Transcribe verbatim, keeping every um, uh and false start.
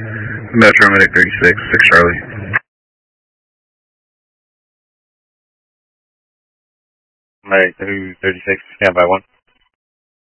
Metro Medic thirty-six, six Charlie. Medic thirty-six, stand by one.